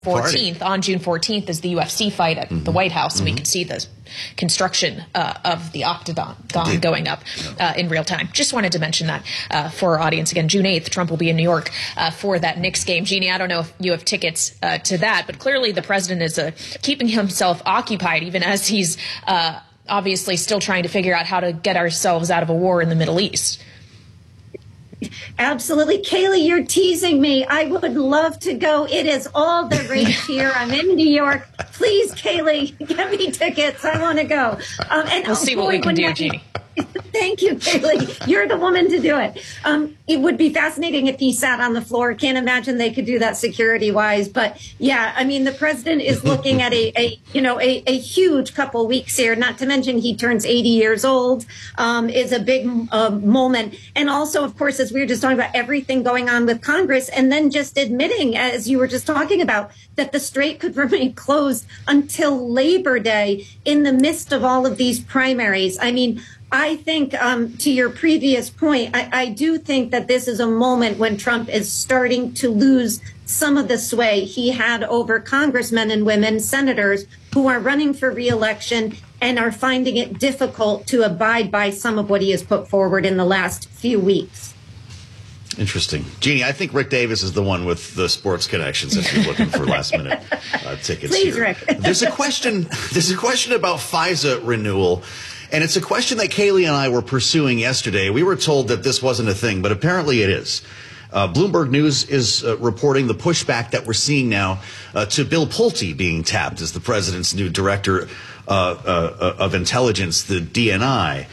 14th, on June 14th, is the UFC fight at the White House, and we can see the construction of the Octagon going up in real time. Just wanted to mention that for our audience. Again, June 8th, Trump will be in New York for that Knicks game. Jeannie, I don't know if you have tickets to that, but clearly the president is keeping himself occupied, even as he's obviously still trying to figure out how to get ourselves out of a war in the Middle East. Absolutely. Kayleigh, you're teasing me. I would love to go. It is all the rage here. I'm in New York. Please, Kayleigh, get me tickets. I want to go. And we'll see what we can do, Jeannie. Thank you, Kayleigh. You're the woman to do it. It would be fascinating if he sat on the floor. Can't imagine they could do that security-wise. But yeah, I mean, the president is looking at a huge couple weeks here. Not to mention he turns 80 years old. Is a big moment. And also, of course, as we were just talking about, everything going on with Congress, and then just admitting, as you were just talking about, that the strait could remain closed until Labor Day in the midst of all of these primaries. I mean, I think, to your previous point, I do think that this is a moment when Trump is starting to lose some of the sway he had over congressmen and women, senators, who are running for re-election and are finding it difficult to abide by some of what he has put forward in the last few weeks. Interesting. Jeannie, I think Rick Davis is the one with the sports connections if you're looking for last-minute tickets. Please, here. Rick. There's a question about FISA renewal. And it's a question that Kayleigh and I were pursuing yesterday. We were told that this wasn't a thing, but apparently it is. Bloomberg News is reporting the pushback that we're seeing now to Bill Pulte being tapped as the president's new director of intelligence, the DNI.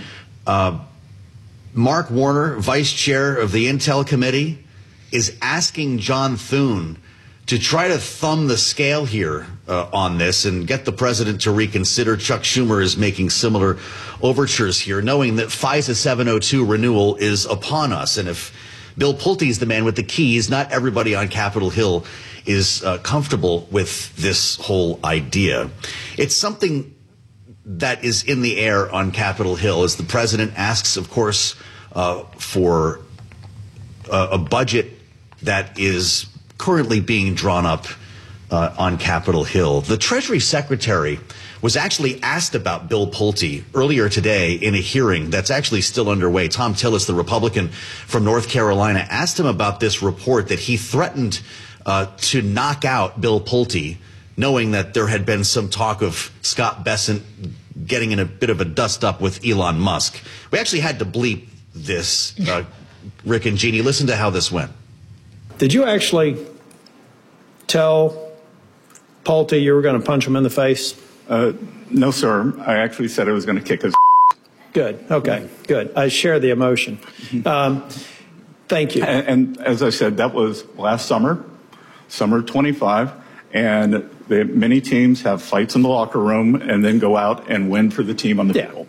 Mark Warner, vice chair of the Intel Committee, is asking John Thune to try to thumb the scale here on this and get the president to reconsider. Chuck Schumer is making similar overtures here, knowing that FISA 702 renewal is upon us. And if Bill Pulte is the man with the keys, not everybody on Capitol Hill is comfortable with this whole idea. It's something that is in the air on Capitol Hill as the president asks, of course, for a budget that is currently being drawn up on Capitol Hill. The Treasury Secretary was actually asked about Bill Pulte earlier today in a hearing that's actually still underway. Tom Tillis, the Republican from North Carolina, asked him about this report that he threatened to knock out Bill Pulte, knowing that there had been some talk of Scott Bessent getting in a bit of a dust-up with Elon Musk. We actually had to bleep this, Rick and Jeannie. Listen to how this went. Did you actually tell Pulte you were going to punch him in the face? No, sir. I actually said I was going to kick his. Good. Okay. Good. I share the emotion. Thank you. And as I said, that was last summer 25, and many teams have fights in the locker room and then go out and win for the team on the field.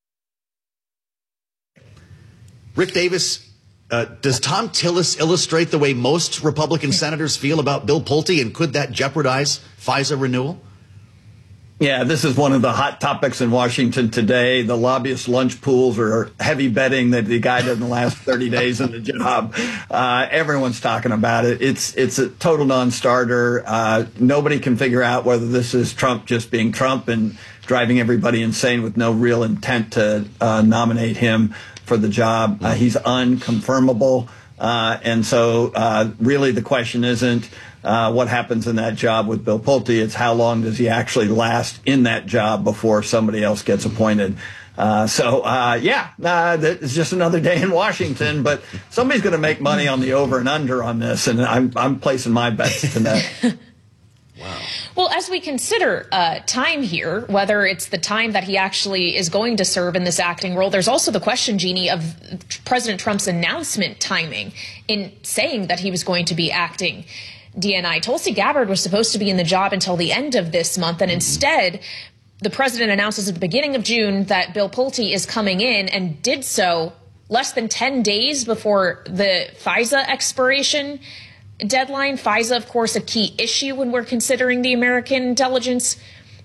Rick Davis, does Tom Tillis illustrate the way most Republican senators feel about Bill Pulte, and could that jeopardize FISA renewal? Yeah, this is one of the hot topics in Washington today. The lobbyist lunch pools are heavy betting that the guy doesn't last 30 days in the job. Everyone's talking about it. It's a total non-starter. Nobody can figure out whether this is Trump just being Trump and driving everybody insane with no real intent to nominate him for the job. He's unconfirmable. And so really the question isn't what happens in that job with Bill Pulte. It's how long does he actually last in that job before somebody else gets appointed. It's just another day in Washington, but somebody's going to make money on the over and under on this, and I'm placing my bets tonight. Wow. Well, as we consider time here, whether it's the time that he actually is going to serve in this acting role, there's also the question, Jeannie, of President Trump's announcement timing in saying that he was going to be acting DNI. Tulsi Gabbard was supposed to be in the job until the end of this month, and instead the president announces at the beginning of June that Bill Pulte is coming in, and did so less than 10 days before the FISA expiration deadline. FISA, of course, a key issue when we're considering the American intelligence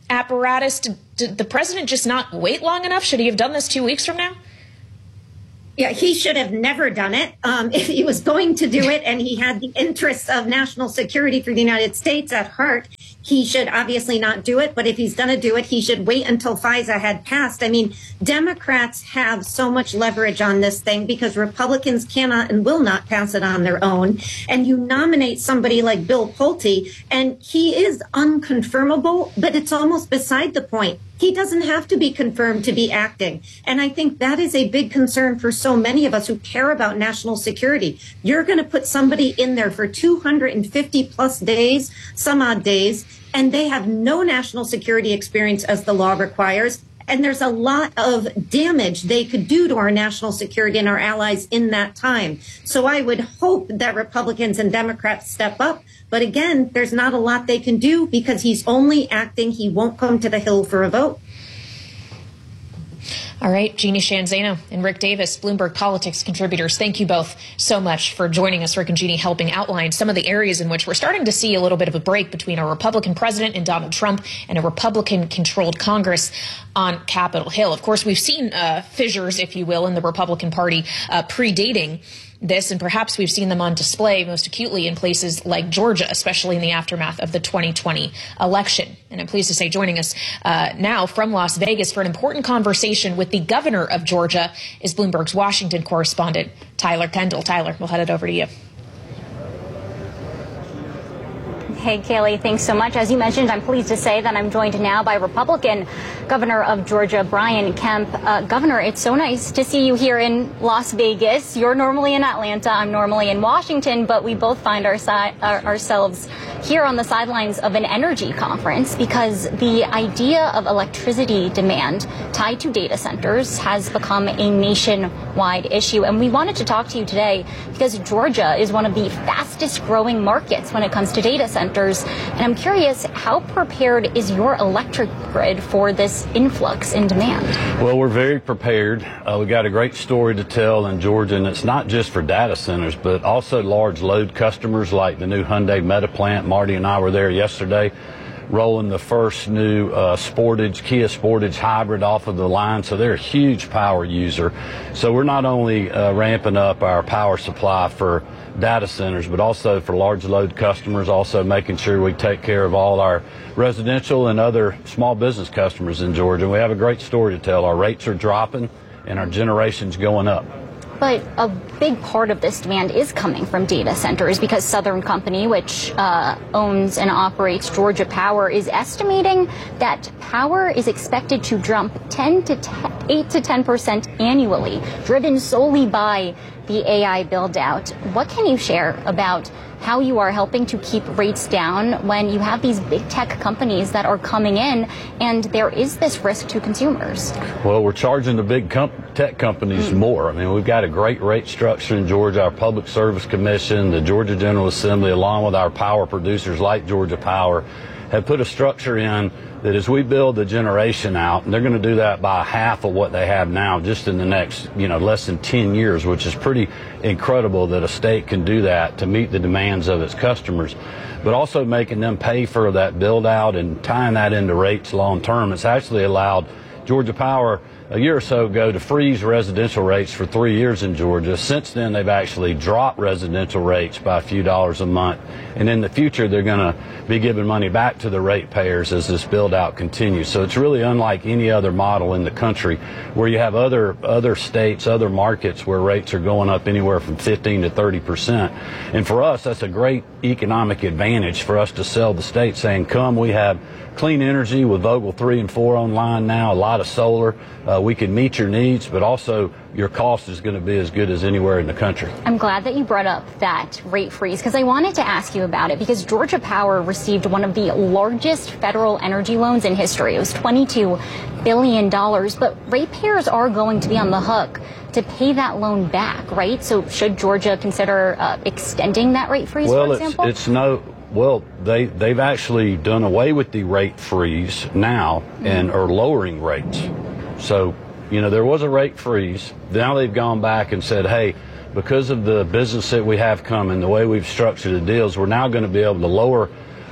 apparatus. Did the president just not wait long enough? Should he have done this 2 weeks from now? Yeah, he should have never done it. If he was going to do it and he had the interests of national security for the United States at heart, he should obviously not do it. But if he's going to do it, he should wait until FISA had passed. I mean, Democrats have so much leverage on this thing because Republicans cannot and will not pass it on their own. And you nominate somebody like Bill Pulte, and he is unconfirmable, but it's almost beside the point. He doesn't have to be confirmed to be acting. And I think that is a big concern for so many of us who care about national security. You're going to put somebody in there for 250 plus days, some odd days, and they have no national security experience as the law requires. And there's a lot of damage they could do to our national security and our allies in that time. So I would hope that Republicans and Democrats step up. But again, there's not a lot they can do because he's only acting. He won't come to the Hill for a vote. All right, Jeannie Sheehan Zaino and Rick Davis, Bloomberg Politics contributors, thank you both so much for joining us. Rick and Jeannie helping outline some of the areas in which we're starting to see a little bit of a break between a Republican president and Donald Trump and a Republican-controlled Congress on Capitol Hill. Of course, we've seen fissures, if you will, in the Republican Party predating this, and perhaps we've seen them on display most acutely in places like Georgia, especially in the aftermath of the 2020 election. And I'm pleased to say joining us now from Las Vegas for an important conversation with the governor of Georgia is Bloomberg's Washington correspondent, Tyler Kendall. Tyler, we'll head it over to you. Hey, Kaylee, thanks so much. As you mentioned, I'm pleased to say that I'm joined now by Republican Governor of Georgia, Brian Kemp. Governor, it's so nice to see you here in Las Vegas. You're normally in Atlanta. I'm normally in Washington, but we both find ourselves here on the sidelines of an energy conference because the idea of electricity demand tied to data centers has become a nationwide issue. And we wanted to talk to you today because Georgia is one of the fastest growing markets when it comes to data centers. And I'm curious, how prepared is your electric grid for this influx in demand? Well, we're very prepared. We've got a great story to tell in Georgia, and it's not just for data centers, but also large load customers like the new Hyundai Meta plant. Marty and I were there yesterday, rolling the first new Kia Sportage hybrid off of the line. So they're a huge power user. So we're not only ramping up our power supply for data centers, but also for large load customers, also making sure we take care of all our residential and other small business customers in Georgia. And we have a great story to tell. Our rates are dropping and our generation's going up. But a big part of this demand is coming from data centers because Southern Company, which owns and operates Georgia Power, is estimating that power is expected to jump 8 to 10% annually, driven solely by the AI build-out. What can you share about how you are helping to keep rates down when you have these big tech companies that are coming in and there is this risk to consumers? Well, we're charging the big tech companies more. I mean, we've got a great rate structure in Georgia. Our Public Service Commission, the Georgia General Assembly, along with our power producers like Georgia Power, have put a structure in that as we build the generation out, and they're going to do that by half of what they have now just in the next, less than 10 years, which is pretty incredible that a state can do that to meet the demands of its customers, but also making them pay for that build out and tying that into rates long term. It's actually allowed Georgia Power a year or so ago to freeze residential rates for 3 years in Georgia. Since then, they've actually dropped residential rates by a few dollars a month. And in the future, they're going to be giving money back to the ratepayers as this build out continues. So it's really unlike any other model in the country where you have other states, other markets where rates are going up anywhere from 15 to 30%. And for us, that's a great economic advantage for us to sell the state saying, come, we have clean energy with Vogtle 3 and 4 online now, a lot of solar. We can meet your needs, but also your cost is going to be as good as anywhere in the country. I'm glad that you brought up that rate freeze because I wanted to ask you about it because Georgia Power received one of the largest federal energy loans in history. It was $22 billion, but ratepayers are going to be on the hook to pay that loan back, right? So should Georgia consider extending that rate freeze, for example? Well, they've actually done away with the rate freeze now and are lowering rates. So, there was a rate freeze. Now they've gone back and said, hey, because of the business that we have coming, the way we've structured the deals, we're now going to be able to lower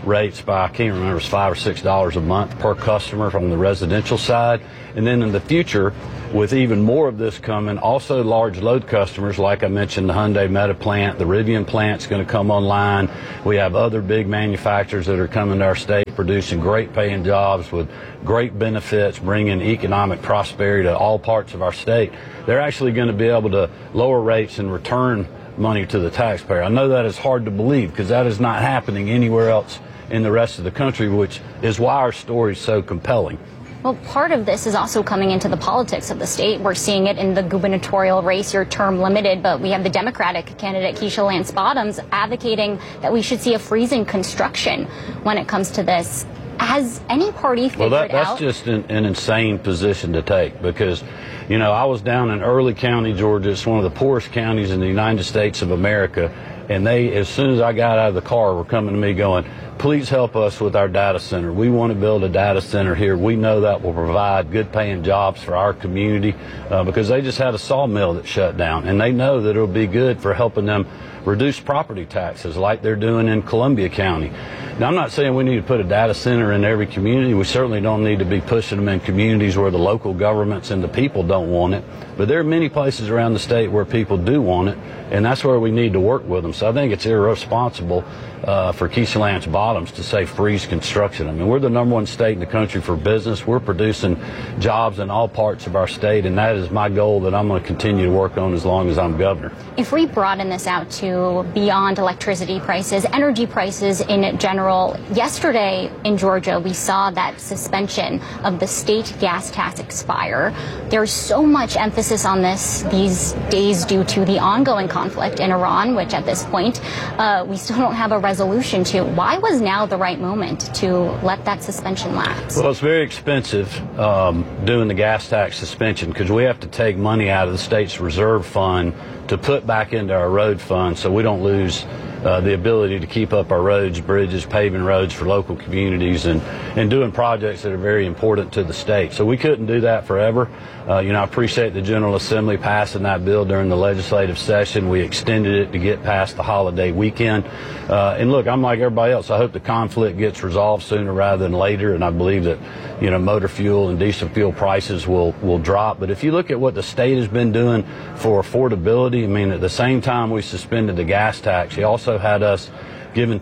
rates by, I can't remember, it's $5 or $6 a month per customer from the residential side. And then in the future, with even more of this coming, also large load customers, like I mentioned, the Hyundai Meta plant, the Rivian plant's going to come online. We have other big manufacturers that are coming to our state, producing great paying jobs with great benefits, bringing economic prosperity to all parts of our state. They're actually going to be able to lower rates and return money to the taxpayer. I know that is hard to believe because that is not happening anywhere else in the rest of the country, which is why our story is so compelling. Well, part of this is also coming into the politics of the state. We're seeing it in the gubernatorial race, your term limited, but we have the Democratic candidate, Keisha Lance Bottoms, advocating that we should see a freeze in construction when it comes to this. Has any party figured out? Well, that's just an insane position to take because, you know, I was down in Early County, Georgia. It's one of the poorest counties in the United States of America. And they, as soon as I got out of the car, were coming to me going, please help us with our data center. We want to build a data center here. We know that will provide good paying jobs for our community because they just had a sawmill that shut down. And they know that it'll be good for helping them reduce property taxes like they're doing in Columbia County. Now, I'm not saying we need to put a data center in every community. We certainly don't need to be pushing them in communities where the local governments and the people don't want it. But there are many places around the state where people do want it, and that's where we need to work with them. So I think it's irresponsible for Keisha Lance Bottoms to say freeze construction. I mean, we're the #1 state in the country for business. We're producing jobs in all parts of our state, and that is my goal that I'm going to continue to work on as long as I'm governor. If we broaden this out to beyond electricity prices, energy prices in general, yesterday in Georgia, we saw that suspension of the state gas tax expire. There's so much emphasis on this these days due to the ongoing conflict in Iran, which at this point, we still don't have a resolution to. Why was now the right moment to let that suspension lapse? Well, it's very expensive doing the gas tax suspension because we have to take money out of the state's reserve fund to put back into our road fund so we don't lose the ability to keep up our roads, bridges, paving roads for local communities and doing projects that are very important to the state. So we couldn't do that forever. I appreciate the General Assembly passing that bill during the legislative session. We extended it to get past the holiday weekend. And look, I'm like everybody else. I hope the conflict gets resolved sooner rather than later. And I believe that, motor fuel and diesel fuel prices will drop. But if you look at what the state has been doing for affordability, I mean, at the same time we suspended the gas tax, you also had us giving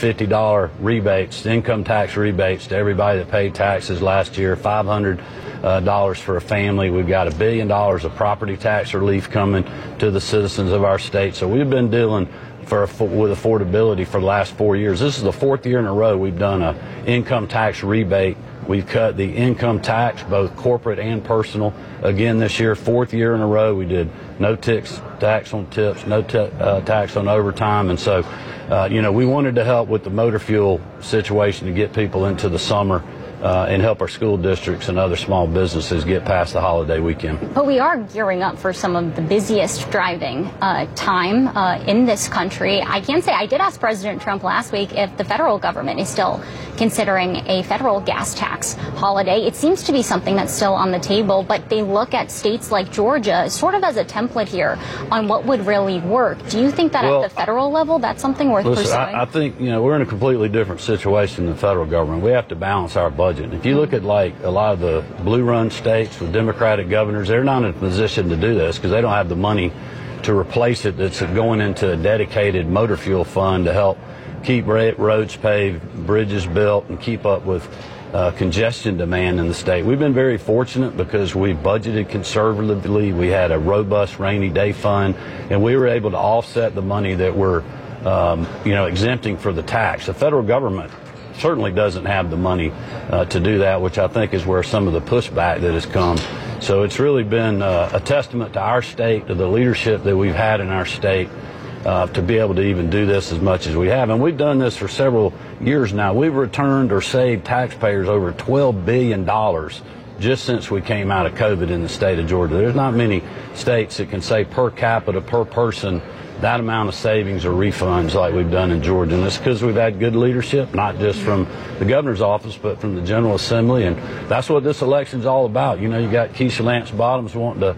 $250 rebates, income tax rebates to everybody that paid taxes last year, $500 for a family. We've got $1 billion of property tax relief coming to the citizens of our state. So we've been dealing with affordability for the last 4 years. This is the 4th year in a row we've done an income tax rebate. We've cut the income tax, both corporate and personal, again this year, 4th year in a row. We did no tax on tips, no tax on overtime. And so, we wanted to help with the motor fuel situation to get people into the summer and help our school districts and other small businesses get past the holiday weekend. But we are gearing up for some of the busiest driving time in this country. I can say I did ask President Trump last week if the federal government is still considering a federal gas tax holiday. It seems to be something that's still on the table, but they look at states like Georgia sort of as a template here on what would really work. Do you think that at the federal level, that's something worth pursuing? I think, we're in a completely different situation than the federal government. We have to balance our budget. If you look at like a lot of the blue run states with Democratic governors, they're not in a position to do this because they don't have the money to replace it that's going into a dedicated motor fuel fund to help keep roads paved, bridges built, and keep up with congestion demand in the state. We've been very fortunate because we budgeted conservatively. We had a robust rainy day fund, and we were able to offset the money that we're exempting for the tax. The federal government certainly doesn't have the money to do that, which I think is where some of the pushback that has come. So it's really been a testament to our state, to the leadership that we've had in our state to be able to even do this as much as we have. And we've done this for several years now. We've returned or saved taxpayers over $12 billion just since we came out of COVID in the state of Georgia. There's not many states that can say per capita, per person, that amount of savings or refunds like we've done in Georgia. And it's because we've had good leadership, not just from the governor's office, but from the General Assembly. And that's what this election's all about. You got Keisha Lance Bottoms wanting to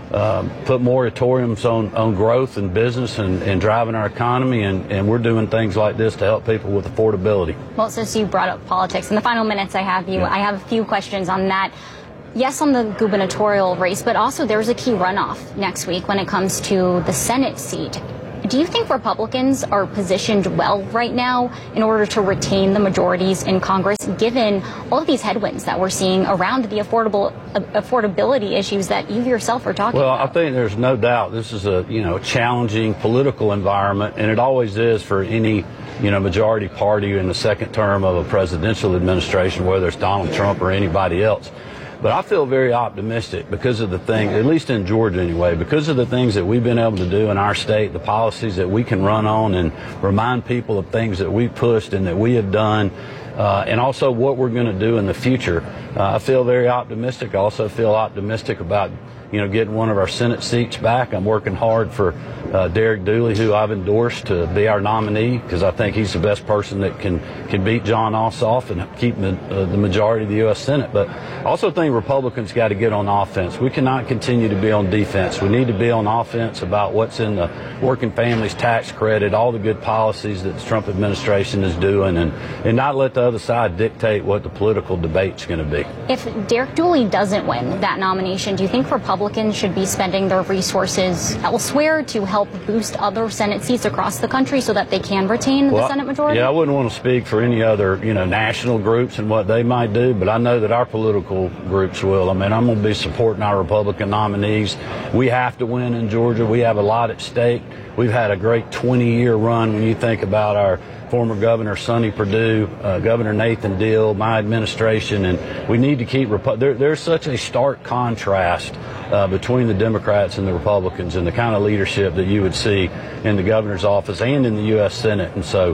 put moratoriums on growth and business and driving our economy, and we're doing things like this to help people with affordability. Well, since you brought up politics, in the final minutes I have you, I have a few questions on that. Yes, on the gubernatorial race, but also there's a key runoff next week when it comes to the Senate seat. Do you think Republicans are positioned well right now in order to retain the majorities in Congress, given all of these headwinds that we're seeing around the affordability issues that you yourself are talking about? Well, I think there's no doubt this is a challenging political environment, and it always is for any majority party in the second term of a presidential administration, whether it's Donald Trump or anybody else. But I feel very optimistic because of the thing, at least in Georgia anyway, because of the things that we've been able to do in our state, the policies that we can run on and remind people of things that we pushed and that we have done, and also what we're going to do in the future. I feel very optimistic. I also feel optimistic about getting one of our Senate seats back. I'm working hard for Derek Dooley, who I've endorsed to be our nominee, because I think he's the best person that can beat Jon Ossoff and keep the majority of the U.S. Senate. But I also think Republicans got to get on offense. We cannot continue to be on defense. We need to be on offense about what's in the working families tax credit, all the good policies that the Trump administration is doing, and not let the other side dictate what the political debate's going to be. If Derek Dooley doesn't win that nomination, do you think Republicans should be spending their resources elsewhere to help boost other Senate seats across the country so that they can retain the Senate majority? Yeah, I wouldn't want to speak for any other, national groups and what they might do, but I know that our political groups will. I mean, I'm going to be supporting our Republican nominees. We have to win in Georgia. We have a lot at stake. We've had a great 20-year run when you think about our former Governor Sonny Perdue, Governor Nathan Deal, my administration, and we need to keep there's such a stark contrast between the Democrats and the Republicans and the kind of leadership that you would see in the governor's office and in the U.S. Senate. And so,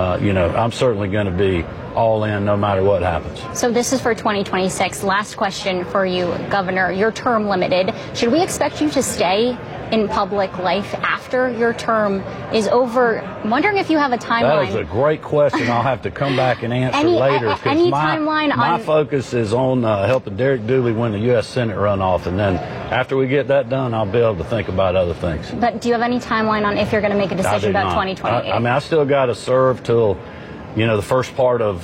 I'm certainly going to be all in no matter what happens. So this is for 2026. Last question for you, Governor. Your term limited. Should we expect you to stay in public life after your term is over? I'm wondering if you have a timeline. That is a great question. I'll have to come back and answer later. Any timeline? My focus is on helping Derek Dooley win the U.S. Senate runoff, and then after we get that done, I'll be able to think about other things. But do you have any timeline on if you're going to make a decision about 2028? I mean, I still got to serve till the first part of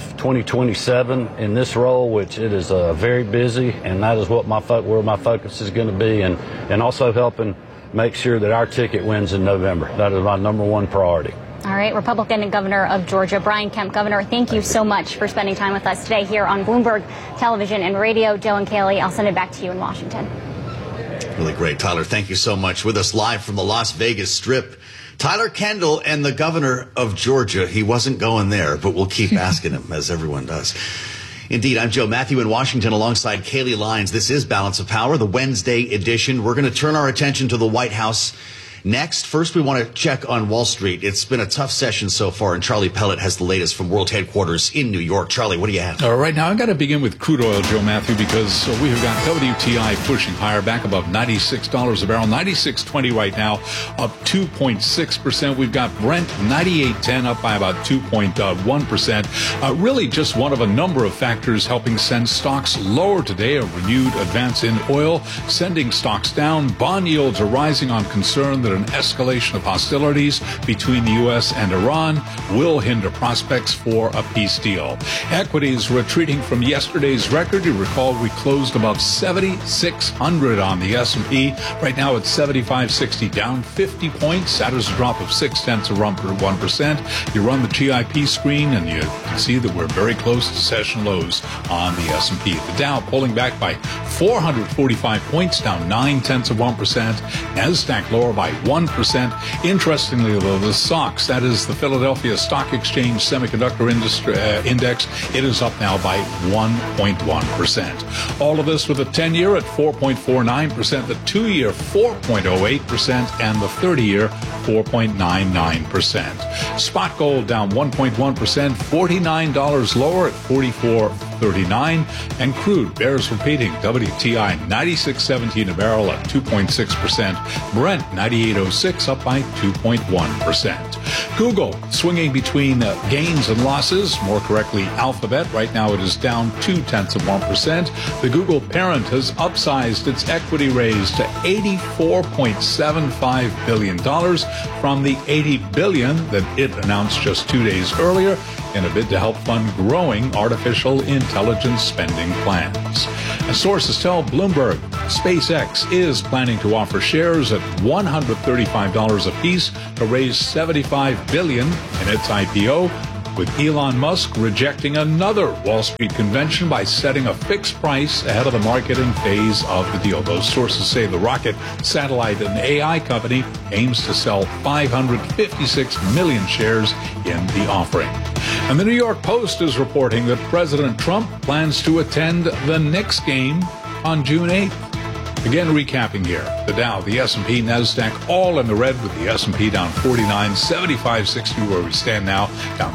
2027 in this role, which it is very busy, and that is what where my focus is going to be, and also helping make sure that our ticket wins in November. That is my number one priority. All right, Republican Governor of Georgia, Brian Kemp. Governor, thank you so much for spending time with us today here on Bloomberg Television and Radio. Joe and Kaylee, I'll send it back to you in Washington. Really great, Tyler. Thank you so much. With us live from the Las Vegas Strip, Tyler Kendall and the governor of Georgia. He wasn't going there, but we'll keep asking him, as everyone does. Indeed, I'm Joe Matthew in Washington alongside Kaylee Lyons. This is Balance of Power, the Wednesday edition. We're going to turn our attention to the White House next. First, we want to check on Wall Street. It's been a tough session so far, and Charlie Pellet has the latest from World Headquarters in New York. Charlie, what do you have? All right, now I've got to begin with crude oil, Joe Matthew, because we have got WTI pushing higher, back above $96 a barrel, $96.20 right now, up 2.6%. We've got Brent 98.10, up by about 2.1%. Really just one of a number of factors helping send stocks lower today. A renewed advance in oil, sending stocks down. Bond yields are rising on concern that an escalation of hostilities between the U.S. and Iran will hinder prospects for a peace deal. Equities retreating from yesterday's record. You recall we closed above 7,600 on the S&P. Right now it's 7,560, down 50 points. That is a drop of 0.6%. You run the GIP screen and you can see that we're very close to session lows on the S&P. The Dow pulling back by 445 points, down 0.9%. NASDAQ lower by 1%. Interestingly, though, the SOX, that is the Philadelphia Stock Exchange Semiconductor Index, it is up now by 1.1%. All of this with the 10-year at 4.49%, the 2-year 4.08%, and the 30-year 4.99%. Spot gold down 1.1%, $49 lower at $44.39, and crude bears repeating. WTI 96.17 a barrel at 2.6%. Brent 98.06 up by 2.1%. Google swinging between gains and losses, more correctly Alphabet. Right now it is down 0.2%. The Google parent has upsized its equity raise to $84.75 billion from the $80 billion that it announced just 2 days earlier in a bid to help fund growing artificial intelligence spending plans. As sources tell Bloomberg, SpaceX is planning to offer shares at $135 apiece to raise $75 billion in its IPO, with Elon Musk rejecting another Wall Street convention by setting a fixed price ahead of the marketing phase of the deal. Those sources say the rocket, satellite, and AI company aims to sell 556 million shares in the offering. And the New York Post is reporting that President Trump plans to attend the Knicks game on June 8th. Again, recapping here, the Dow, the S&P, NASDAQ, all in the red, with the S&P down 49, 75.60 where we stand now, down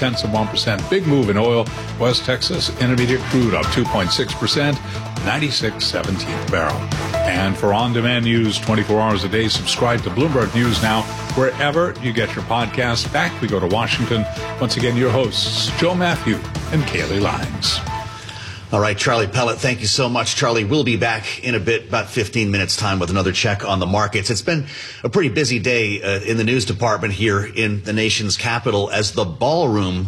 0.6%. Big move in oil. West Texas Intermediate crude up 2.6%, 96.17 a barrel. And for on-demand news 24 hours a day, subscribe to Bloomberg News Now wherever you get your podcasts. Back we go to Washington. Once again, your hosts, Joe Matthew and Kaylee Lyons. All right, Charlie Pellet, thank you so much. Charlie, we'll be back in a bit, about 15 minutes time, with another check on the markets. It's been a pretty busy day in the news department here in the nation's capital as the ballroom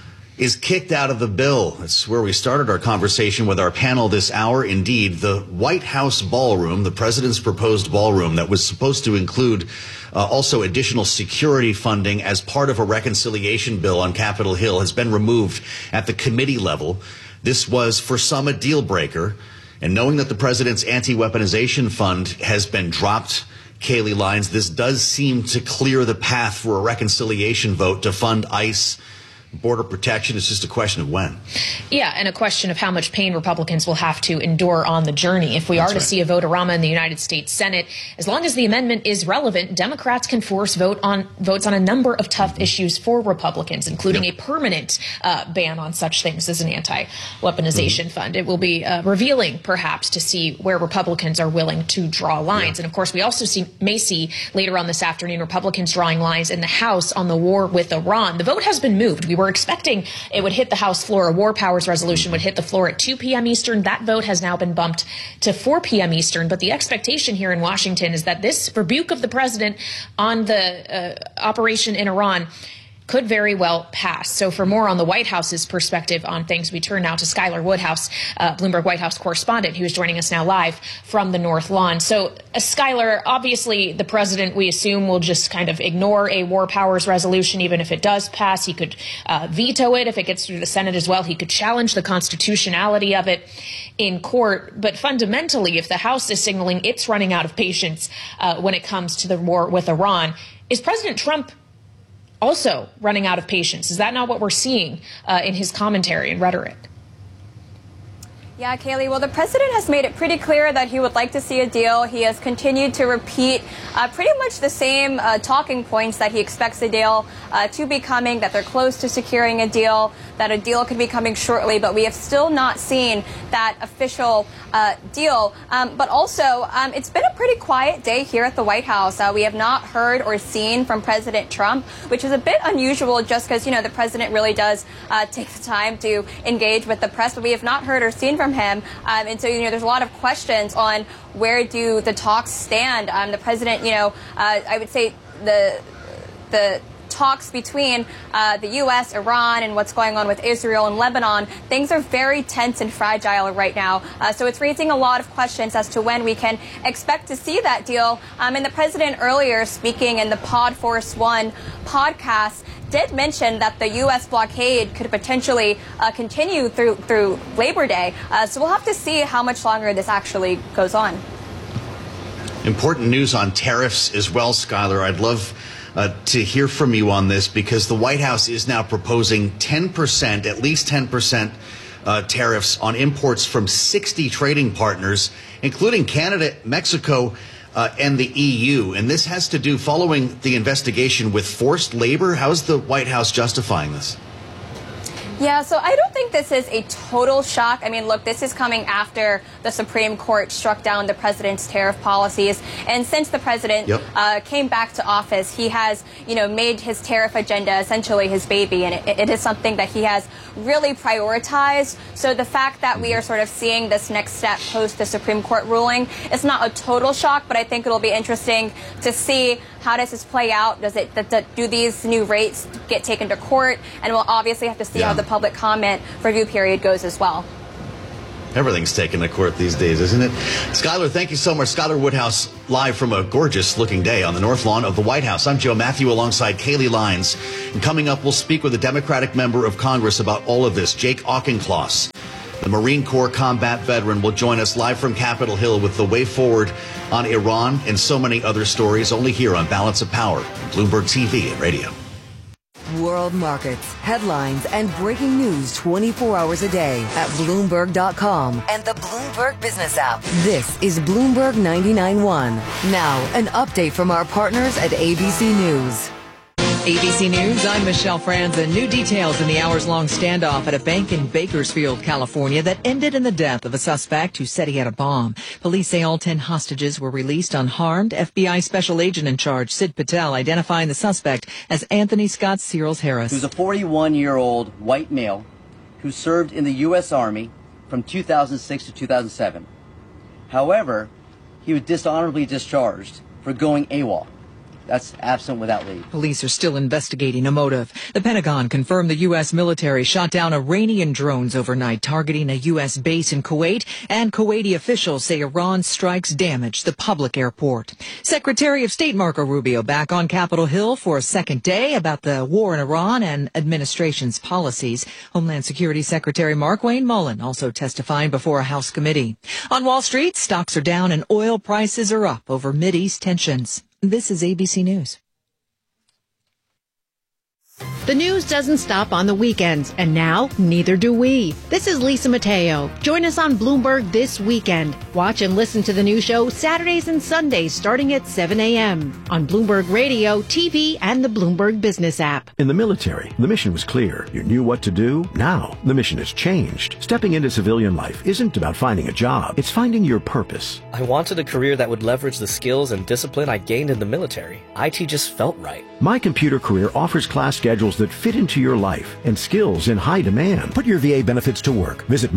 is kicked out of the bill. That's where we started our conversation with our panel this hour. Indeed, the White House ballroom, the president's proposed ballroom that was supposed to include also additional security funding as part of a reconciliation bill on Capitol Hill, has been removed at the committee level. This was, for some, a deal breaker. And knowing that the president's anti-weaponization fund has been dropped, Kaylee Lyons, this does seem to clear the path for a reconciliation vote to fund ICE, border protection. It's just a question of when. Yeah, and a question of how much pain Republicans will have to endure on the journey. If we are to see a vote-a-rama in the United States Senate, as long as the amendment is relevant, Democrats can force votes on a number of tough issues for Republicans, including a permanent ban on such things as an anti-weaponization fund. It will be revealing, perhaps, to see where Republicans are willing to draw lines. And, of course, we also may see later on this afternoon Republicans drawing lines in the House on the war with Iran. The vote has been moved. We were expecting it would hit the House floor. A war powers resolution would hit the floor at 2 p.m. Eastern. That vote has now been bumped to 4 p.m. Eastern. But the expectation here in Washington is that this rebuke of the president on the operation in Iran could very well pass. So for more on the White House's perspective on things, we turn now to Skylar Woodhouse, Bloomberg White House correspondent, who is joining us now live from the North Lawn. So, Skylar, obviously the president, we assume, will just kind of ignore a war powers resolution, even if it does pass. He could veto it if it gets through the Senate as well. He could challenge the constitutionality of it in court. But fundamentally, if the House is signaling it's running out of patience when it comes to the war with Iran, is President Trump also running out of patience? Is that not what we're seeing in his commentary and rhetoric? Yeah, Kaylee, well, the president has made it pretty clear that he would like to see a deal. He has continued to repeat pretty much the same talking points, that he expects a deal to be coming, that they're close to securing a deal, that a deal could be coming shortly, but we have still not seen that official deal. But also, it's been a pretty quiet day here at the White House. We have not heard or seen from President Trump, which is a bit unusual just because, you know, the president really does take the time to engage with the press, but we have not heard or seen from him. And so, you know, there's a lot of questions on where do the talks stand. The president, you know, I would say the talks between the U.S., Iran, and what's going on with Israel and Lebanon, things are very tense and fragile right now. So it's raising a lot of questions as to when we can expect to see that deal. And the president earlier, speaking in the Pod Force One podcast, did mention that the U.S. blockade could potentially continue through Labor Day. So we'll have to see how much longer this actually goes on. Important news on tariffs as well, Skylar. I'd love to hear from you on this, because the White House is now proposing 10%, at least 10% tariffs on imports from 60 trading partners, including Canada, Mexico, and the EU. And this has to do, following the investigation, with forced labor. How's the White House justifying this? Yeah, so I don't think this is a total shock. I mean, look, this is coming after the Supreme Court struck down the president's tariff policies. And since the president came back to office, he has, made his tariff agenda essentially his baby. And it is something that he has really prioritized. So the fact that we are sort of seeing this next step post the Supreme Court ruling, it's not a total shock, but I think it'll be interesting to see how does this play out. Do these new rates get taken to court? And we'll obviously have to see how the public comment review period goes as well. Everything's taken to court these days, isn't it? Skylar, thank you so much. Skylar Woodhouse, live from a gorgeous-looking day on the north lawn of the White House. I'm Joe Matthew alongside Kaylee Lyons. And coming up, we'll speak with a Democratic member of Congress about all of this, Jake Auchincloss. The Marine Corps combat veteran will join us live from Capitol Hill with the way forward on Iran and so many other stories only here on Balance of Power, Bloomberg TV and radio. World markets, headlines, and breaking news 24 hours a day at Bloomberg.com and the Bloomberg Business app. This is Bloomberg 99.1. Now, an update from our partners at ABC News. ABC News, I'm Michelle Franzen. New details in the hours-long standoff at a bank in Bakersfield, California that ended in the death of a suspect who said he had a bomb. Police say all 10 hostages were released unharmed. FBI Special Agent in charge, Sid Patel, identifying the suspect as Anthony Scott Searles Harris. He was a 41-year-old white male who served in the U.S. Army from 2006 to 2007. However, he was dishonorably discharged for going AWOL. That's absent without leave. Police are still investigating a motive. The Pentagon confirmed the U.S. military shot down Iranian drones overnight targeting a U.S. base in Kuwait, and Kuwaiti officials say Iran's strikes damaged the public airport. Secretary of State Marco Rubio back on Capitol Hill for a second day about the war in Iran and administration's policies. Homeland Security Secretary Markwayne Mullin also testifying before a House committee. On Wall Street, stocks are down and oil prices are up over Mideast tensions. This is ABC News. The news doesn't stop on the weekends, and now neither do we. This is Lisa Mateo. Join us on Bloomberg this weekend. Watch and listen to the new show Saturdays and Sundays starting at 7 a.m. on Bloomberg Radio, TV, and the Bloomberg Business app. In the military, the mission was clear. You knew what to do. Now, the mission has changed. Stepping into civilian life isn't about finding a job. It's finding your purpose. I wanted a career that would leverage the skills and discipline I gained in the military. IT just felt right. My Computer Career offers class schedules that fit into your life and skills in high demand. Put your VA benefits to work. Visit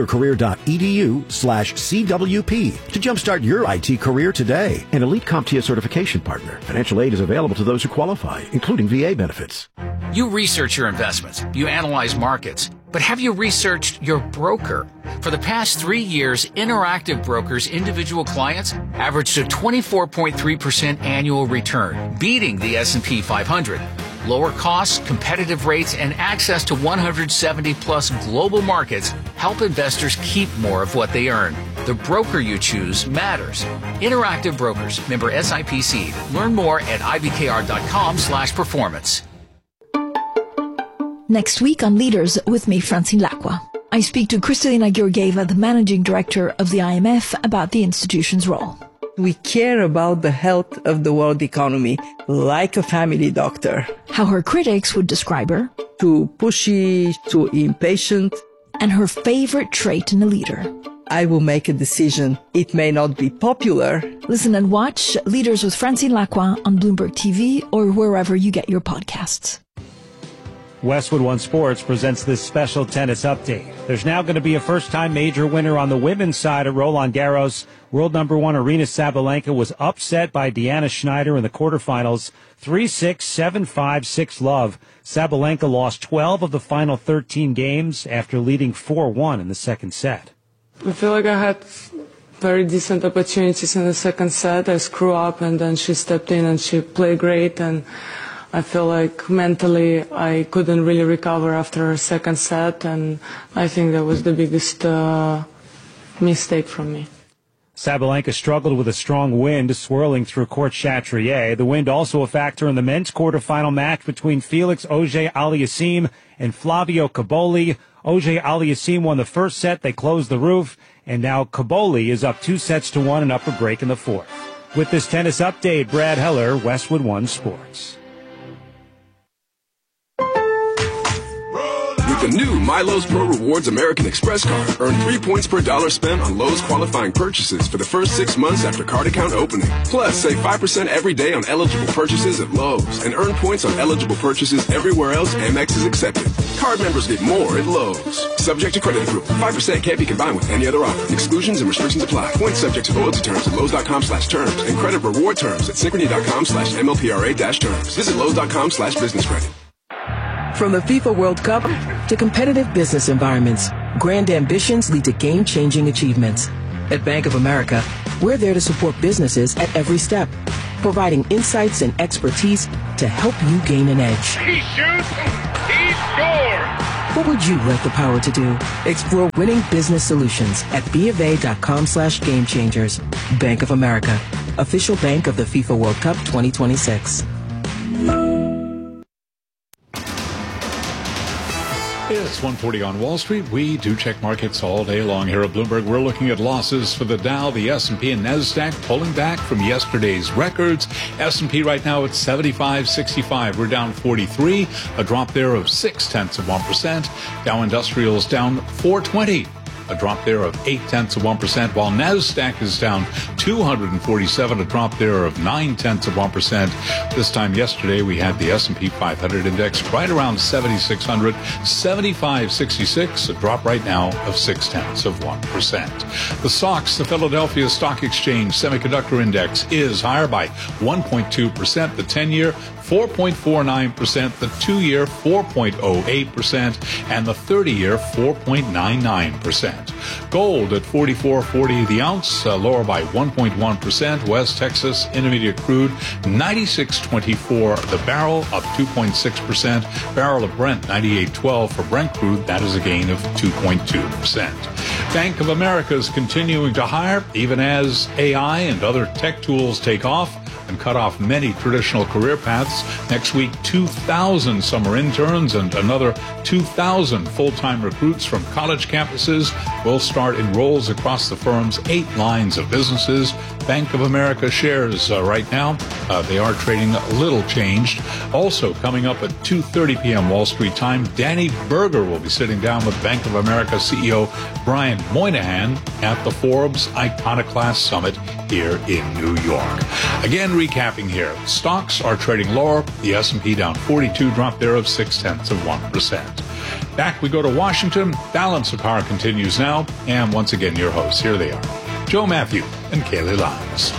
mycomputercareer.edu/CWP to jumpstart your IT career today. An elite CompTIA certification partner. Financial aid is available to those who qualify, including VA benefits. You research your investments. You analyze markets. But have you researched your broker? For the past 3 years, Interactive Brokers' individual clients averaged a 24.3% annual return, beating the S&P 500. Lower costs, competitive rates, and access to 170-plus global markets help investors keep more of what they earn. The broker you choose matters. Interactive Brokers, member SIPC. Learn more at ibkr.com/performance. Next week on Leaders with me, Francine Lacqua. I speak to Kristalina Georgieva, the managing director of the IMF, about the institution's role. We care about the health of the world economy like a family doctor. How her critics would describe her. Too pushy, too impatient. And her favorite trait in a leader. I will make a decision. It may not be popular. Listen and watch Leaders with Francine Lacqua on Bloomberg TV or wherever you get your podcasts. Westwood One Sports presents this special tennis update. There's now going to be a first-time major winner on the women's side at Roland Garros. World number one Aryna Sabalenka was upset by Deanna Schneider in the quarterfinals, 3-6, 7-5, 6-love. Sabalenka lost 12 of the final 13 games after leading 4-1 in the second set. I feel like I had very decent opportunities in the second set. I screwed up and then she stepped in and she played great, and I feel like mentally I couldn't really recover after her second set, and I think that was the biggest mistake from me. Sabalenka struggled with a strong wind swirling through Court Chatrier. The wind also a factor in the men's quarterfinal match between Felix Auger-Aliassime and Flavio Cobolli. Auger-Aliassime won the first set. They closed the roof, and now Cobolli is up 2-1 and up a break in the fourth. With this tennis update, Brad Heller, Westwood One Sports. With the new My Lowe's Pro Rewards American Express card, earn 3 points per dollar spent on Lowe's qualifying purchases for the first 6 months after card account opening. Plus, save 5% every day on eligible purchases at Lowe's and earn points on eligible purchases everywhere else Amex is accepted. Card members get more at Lowe's. Subject to credit approval. 5% can't be combined with any other offer. Exclusions and restrictions apply. Points subject to loyalty terms at Lowe's.com/terms and credit reward terms at Synchrony.com/MLPRA-terms. Visit Lowe's.com/business credit. From the FIFA World Cup to competitive business environments, grand ambitions lead to game-changing achievements. At Bank of America, we're there to support businesses at every step, providing insights and expertise to help you gain an edge. He shoots, he scores! What would you like the power to do? Explore winning business solutions at BofA.com/gamechangers. Bank of America, official bank of the FIFA World Cup 2026. It's 1:40 on Wall Street. We do check markets all day long here at Bloomberg. We're looking at losses for the Dow, the S&P, and NASDAQ pulling back from yesterday's records. S&P right now at 75.65. We're down 43, a drop there of 0.6%. Dow Industrials down 420. A drop there of 0.8%, while NASDAQ is down 247, a drop there of 0.9%. This time yesterday, we had the S&P 500 index right around 7,600, 75.66, a drop right now of 0.6%. The SOX, the Philadelphia Stock Exchange Semiconductor Index, is higher by 1.2%. The 10-year 4.49%, the 2-year 4.08%, and the 30-year 4.99%. Gold at $44.40 the ounce, lower by 1.1%. West Texas Intermediate crude, $96.24 the barrel, up 2.6%. Barrel of Brent, $98.12 for Brent crude. That is a gain of 2.2%. Bank of America is continuing to hire, even as AI and other tech tools take off and cut off many traditional career paths. Next week, 2,000 summer interns and another 2,000 full-time recruits from college campuses will start in roles across the firm's 8 lines of businesses. Bank of America shares right now, they are trading a little changed. Also coming up at 2:30 p.m. Wall Street time, Danny Berger will be sitting down with Bank of America CEO Brian Moynihan at the Forbes Iconoclast Summit here in New York. Again, recapping here, stocks are trading lower. The S&P down 42, drop there of 0.6%. Back we go to Washington. Balance of Power continues now. And once again, your hosts, here they are, Joe Matthew and Kaylee Lyons.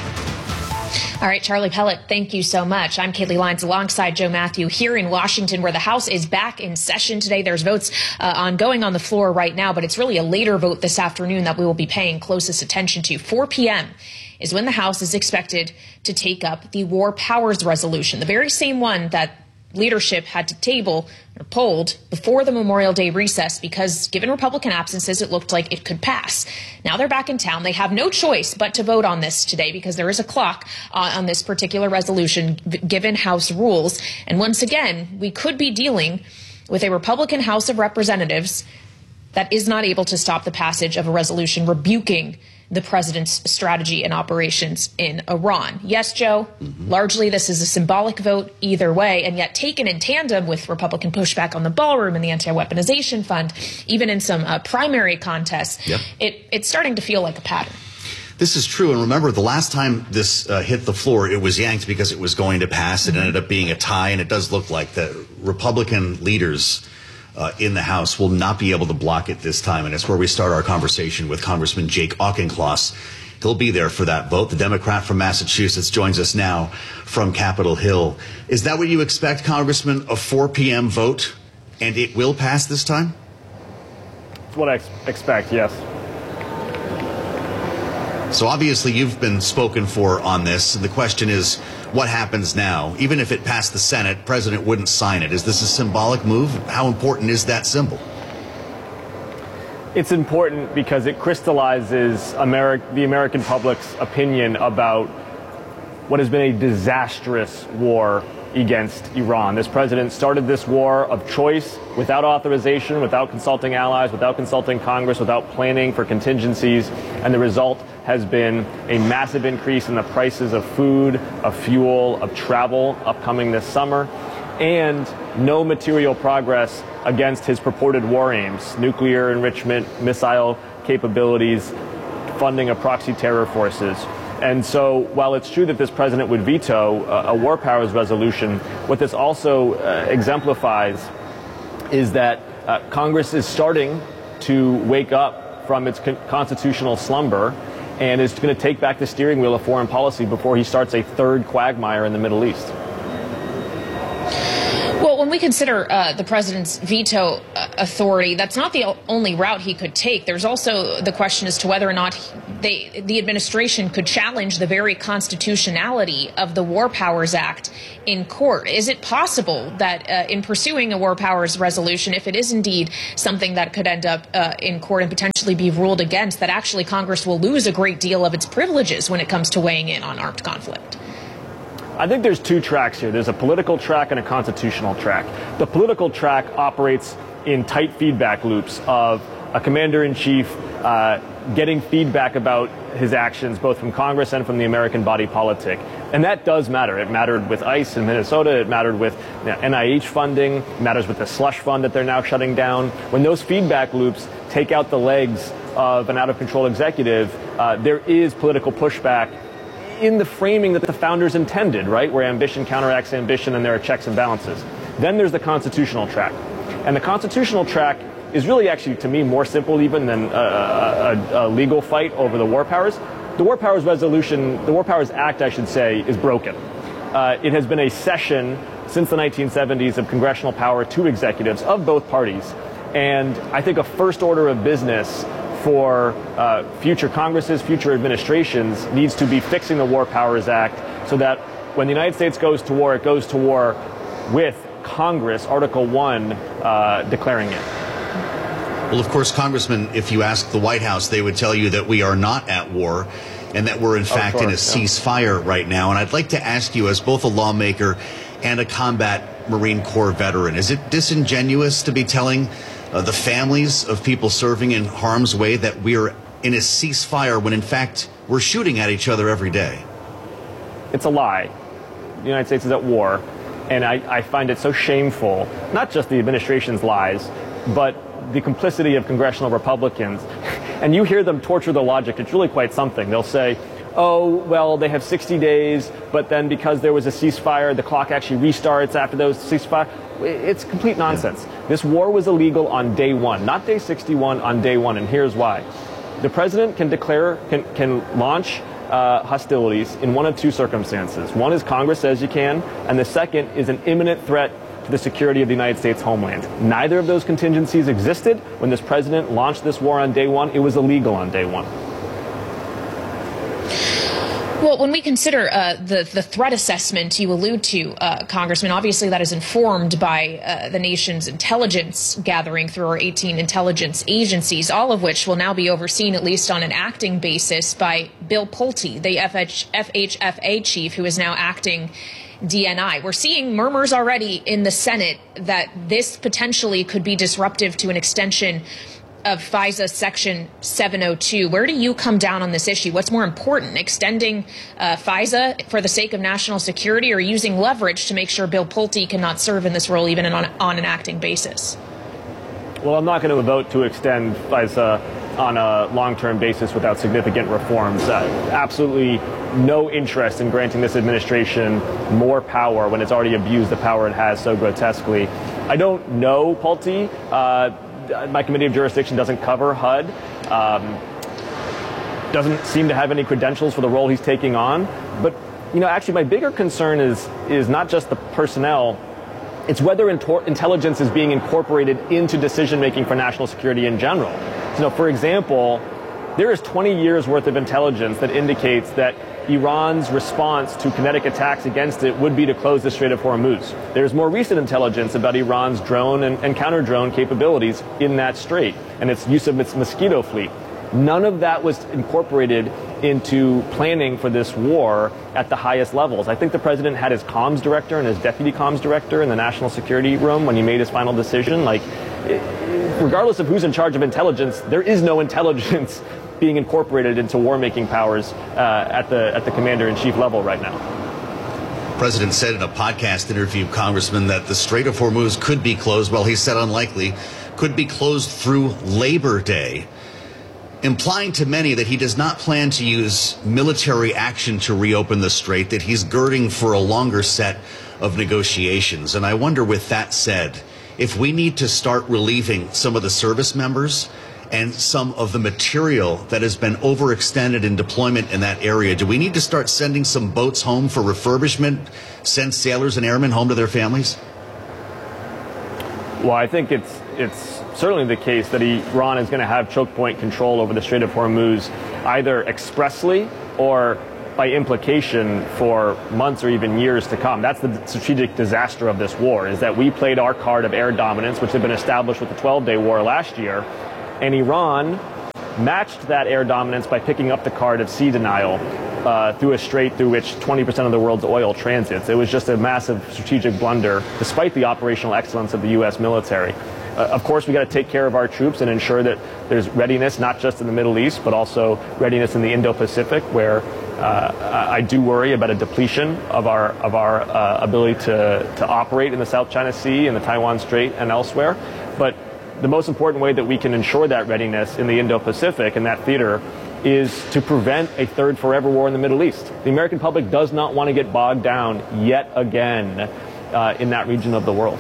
All right, Charlie Pellet, thank you so much. I'm Kaylee Lyons alongside Joe Matthew here in Washington, where the House is back in session today. There's votes ongoing on the floor right now, but it's really a later vote this afternoon that we will be paying closest attention to. 4 p.m. is when the House is expected to take up the War Powers Resolution, the very same one that leadership had to table or pulled before the Memorial Day recess because, given Republican absences, it looked like it could pass. Now they're back in town. They have no choice but to vote on this today because there is a clock on this particular resolution given House rules. And once again, we could be dealing with a Republican House of Representatives that is not able to stop the passage of a resolution rebuking the president's strategy and operations in Iran. Yes, Joe, largely this is a symbolic vote either way, and yet taken in tandem with Republican pushback on the ballroom and the anti-weaponization fund, even in some primary contests, it's starting to feel like a pattern. This is true. And remember, the last time this hit the floor, it was yanked because it was going to pass. It ended up being a tie, and it does look like the Republican leaders in the House will not be able to block it this time. And it's where we start our conversation with Congressman Jake Auchincloss. He'll be there for that vote. The Democrat from Massachusetts joins us now from Capitol Hill. Is that what you expect, Congressman, a 4 p.m. vote, and it will pass this time? That's what I expect, yes. So obviously you've been spoken for on this. The question is, what happens now? Even if it passed the Senate, President wouldn't sign it. Is this a symbolic move? How important is that symbol? It's important because it crystallizes the American public's opinion about what has been a disastrous war against Iran. This president started this war of choice without authorization, without consulting allies, without consulting Congress, without planning for contingencies, and the result has been a massive increase in the prices of food, of fuel, of travel upcoming this summer. and no material progress against his purported war aims, nuclear enrichment, missile capabilities, funding of proxy terror forces. And so while it's true that this president would veto a war powers resolution, what this also exemplifies is that Congress is starting to wake up from its constitutional slumber and is going to take back the steering wheel of foreign policy before he starts a third quagmire in the Middle East. Well, when we consider the president's veto authority, that's not the only route he could take. There's also the question as to whether or not the administration could challenge the very constitutionality of the War Powers Act in court. Is it possible that in pursuing a War Powers resolution, if it is indeed something that could end up in court and potentially be ruled against, that actually Congress will lose a great deal of its privileges when it comes to weighing in on armed conflict? I think there's two tracks here. There's a political track and a constitutional track. The political track operates in tight feedback loops of a commander-in-chief getting feedback about his actions, both from Congress and from the American body politic. And that does matter. It mattered with ICE in Minnesota. It mattered with NIH funding. It matters with the slush fund that they're now shutting down. When those feedback loops take out the legs of an out-of-control executive, there is political pushback in the framing that the founders intended, right, where ambition counteracts ambition and there are checks and balances. Then there's the constitutional track. And the constitutional track is really actually, to me, more simple even than a legal fight over the war powers. The War Powers Resolution, the War Powers Act, I should say, is broken. It has been a cession since the 1970s of congressional power to executives of both parties. And I think a first order of business for future Congresses, future administrations, needs to be fixing the War Powers Act so that when the United States goes to war, it goes to war with Congress, Article 1, declaring it. Well, of course, Congressman, if you ask the White House, they would tell you that we are not at war and that we're, in fact, in a ceasefire right now. And I'd like to ask you, as both a lawmaker and a combat Marine Corps veteran, is it disingenuous to be telling the families of people serving in harm's way that we are in a ceasefire when, in fact, we're shooting at each other every day? It's a lie. The United States is at war, and I find it so shameful, not just the administration's lies, but the complicity of congressional Republicans. And you hear them torture the logic. It's really quite something. They'll say, oh, well, they have 60 days, but then because there was a ceasefire, the clock actually restarts after those ceasefire. It's complete nonsense. This war was illegal on day one, not day 61, on day one, and here's why. The president can declare, can launch hostilities in one of two circumstances. One is Congress says you can, and the second is an imminent threat to the security of the United States homeland. Neither of those contingencies existed when this president launched this war on day one. It was illegal on day one. Well, when we consider the threat assessment you allude to, Congressman, obviously that is informed by the nation's intelligence gathering through our 18 intelligence agencies, all of which will now be overseen, at least on an acting basis, by Bill Pulte, the FHFA chief, who is now acting DNI. We're seeing murmurs already in the Senate that this potentially could be disruptive to an extension of FISA Section 702. Where do you come down on this issue? What's more important, extending FISA for the sake of national security, or using leverage to make sure Bill Pulte cannot serve in this role even on an acting basis? Well, I'm not going to vote to extend FISA on a long-term basis without significant reforms. Absolutely no interest in granting this administration more power when it's already abused the power it has so grotesquely. I don't know Pulte. My committee of jurisdiction doesn't cover HUD. Doesn't seem to have any credentials for the role he's taking on. But, actually my bigger concern is not just the personnel. It's whether intelligence is being incorporated into decision-making for national security in general. For example, there is 20 years worth of intelligence that indicates that Iran's response to kinetic attacks against it would be to close the Strait of Hormuz. There's more recent intelligence about Iran's drone and counter-drone capabilities in that strait and its use of its Mosquito fleet. None of that was incorporated into planning for this war at the highest levels. I think the president had his comms director and his deputy comms director in the national security room when he made his final decision. Regardless of who's in charge of intelligence, there is no intelligence being incorporated into war-making powers at the commander-in-chief level right now. President said in a podcast interview, Congressman, that the Strait of Hormuz could be closed. Well, he said unlikely, could be closed through Labor Day, implying to many that he does not plan to use military action to reopen the strait, that he's girding for a longer set of negotiations. And I wonder, with that said, if we need to start relieving some of the service members and some of the material that has been overextended in deployment in that area, do we need to start sending some boats home for refurbishment, send sailors and airmen home to their families? Well, I think it's certainly the case that Iran is going to have choke point control over the Strait of Hormuz, either expressly or by implication for months or even years to come. That's the strategic disaster of this war, is that we played our card of air dominance, which had been established with the 12-day war last year, and Iran matched that air dominance by picking up the card of sea denial through a strait through which 20% of the world's oil transits. It was just a massive strategic blunder, despite the operational excellence of the U.S. military. Of course, we got to take care of our troops and ensure that there's readiness, not just in the Middle East, but also readiness in the Indo-Pacific, where I do worry about a depletion of our ability to operate in the South China Sea and the Taiwan Strait and elsewhere. But the most important way that we can ensure that readiness in the Indo-Pacific and that theater is to prevent a third forever war in the Middle East. The American public does not want to get bogged down yet again in that region of the world.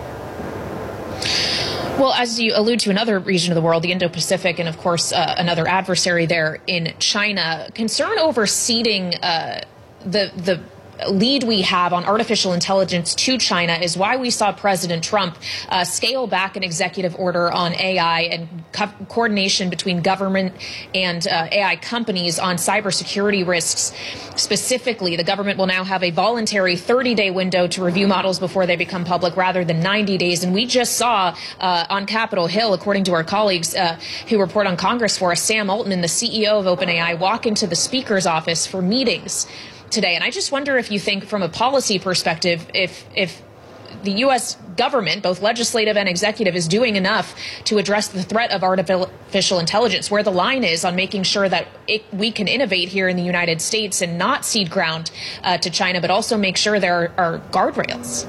Well, as you allude to another region of the world, the Indo-Pacific, and of course another adversary there in China, concern over ceding the lead we have on artificial intelligence to China is why we saw President Trump scale back an executive order on AI and coordination between government and AI companies on cybersecurity risks. Specifically, the government will now have a voluntary 30-day window to review models before they become public rather than 90 days. And we just saw on Capitol Hill, according to our colleagues who report on Congress for us, Sam Altman, the CEO of OpenAI, walk into the Speaker's office for meetings today. And I just wonder if you think, from a policy perspective, if the U.S. government, both legislative and executive, is doing enough to address the threat of artificial intelligence, where the line is on making sure that we can innovate here in the United States and not cede ground to China, but also make sure there are guardrails.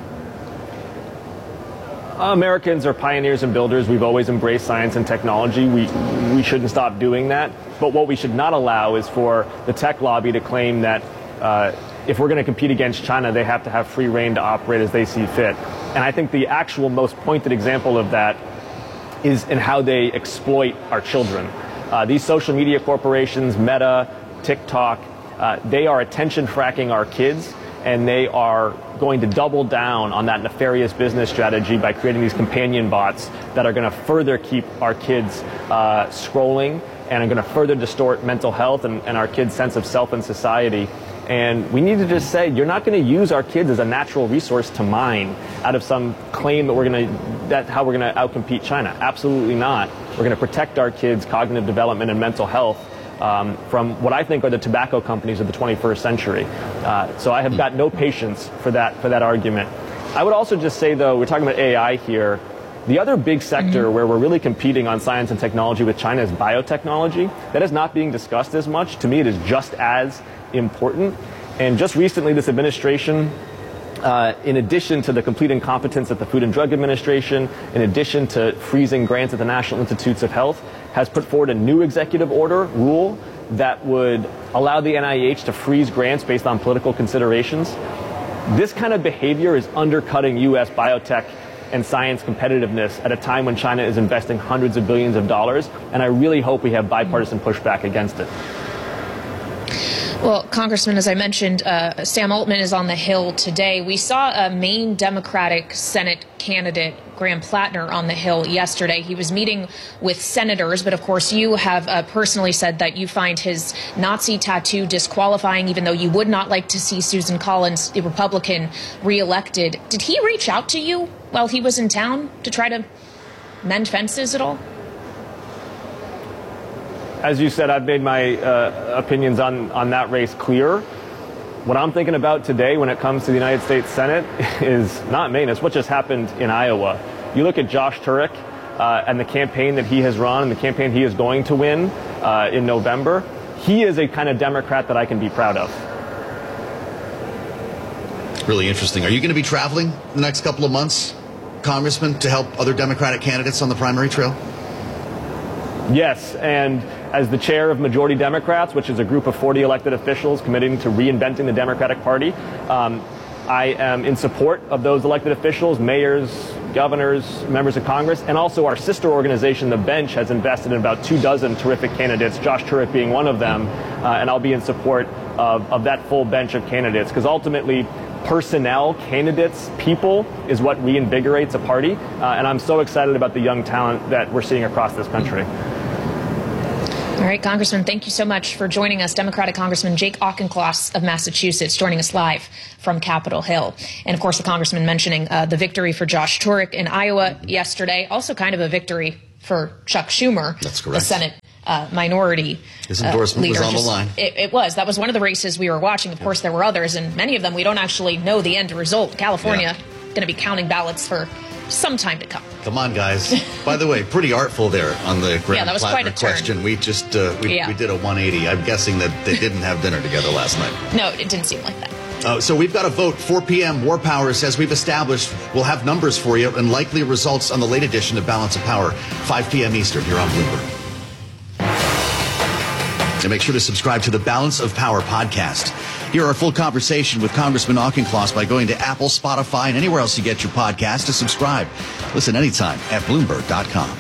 Americans are pioneers and builders. We've always embraced science and technology. We shouldn't stop doing that. But what we should not allow is for the tech lobby to claim that if we're going to compete against China, they have to have free rein to operate as they see fit. And I think the actual most pointed example of that is in how they exploit our children. These social media corporations, Meta, TikTok, they are attention fracking our kids. And they are going to double down on that nefarious business strategy by creating these companion bots that are going to further keep our kids scrolling and are going to further distort mental health and our kids' sense of self and society. And we need to just say, you're not going to use our kids as a natural resource to mine out of some claim that that's how we're going to outcompete China. Absolutely not. We're going to protect our kids' cognitive development and mental health from what I think are the tobacco companies of the 21st century. So I have got no patience for that argument. I would also just say, though, we're talking about AI here. The other big sector where we're really competing on science and technology with China is biotechnology. That is not being discussed as much. To me, it is just as important. And just recently, this administration, in addition to the complete incompetence at the Food and Drug Administration, in addition to freezing grants at the National Institutes of Health, has put forward a new executive order rule that would allow the NIH to freeze grants based on political considerations. This kind of behavior is undercutting U.S. biotech and science competitiveness at a time when China is investing hundreds of billions of dollars, and I really hope we have bipartisan pushback against it. Well, Congressman, as I mentioned, Sam Altman is on the Hill today. We saw a Maine Democratic Senate candidate, Graham Plattner, on the Hill yesterday. He was meeting with senators, but of course you have personally said that you find his Nazi tattoo disqualifying, even though you would not like to see Susan Collins, the Republican, reelected. Did he reach out to you while he was in town to try to mend fences at all? As you said, I've made my opinions on that race clear. What I'm thinking about today when it comes to the United States Senate is not Maine. It's what just happened in Iowa. You look at Josh Turek and the campaign that he has run and the campaign he is going to win in November. He is a kind of Democrat that I can be proud of. really interesting. Are you going to be traveling the next couple of months, Congressman, to help other Democratic candidates on the primary trail? Yes, and as the chair of Majority Democrats, which is a group of 40 elected officials committing to reinventing the Democratic Party, I am in support of those elected officials, mayors, governors, members of Congress, and also our sister organization, The Bench, has invested in about 24 terrific candidates, Josh Turek being one of them, and I'll be in support of that full bench of candidates, because ultimately personnel, candidates, people is what reinvigorates a party, and I'm so excited about the young talent that we're seeing across this country. All right, Congressman, thank you so much for joining us. Democratic Congressman Jake Auchincloss of Massachusetts joining us live from Capitol Hill. And, of course, the Congressman mentioning the victory for Josh Turek in Iowa yesterday. Also kind of a victory for Chuck Schumer. That's correct. The Senate minority His endorsement leader. was on the line. It was. That was one of the races we were watching. Of course, there were others, and many of them we don't actually know the end result. California going to be counting ballots for some time to come. Come on, guys. By the way, pretty artful there on the Graham that was quite a turn. question. We just we did a 180. I'm guessing that they didn't have dinner together last night. No, it didn't seem like that. So we've got a vote, 4 p.m. War Power says we've established. We'll have numbers for you and likely results on the late edition of Balance of Power, 5 p.m. Eastern here on Bloomberg. And make sure to subscribe to the Balance of Power podcast. Hear our full conversation with Congressman Auchincloss by going to Apple, Spotify, and anywhere else you get your podcast to subscribe. Listen anytime at Bloomberg.com.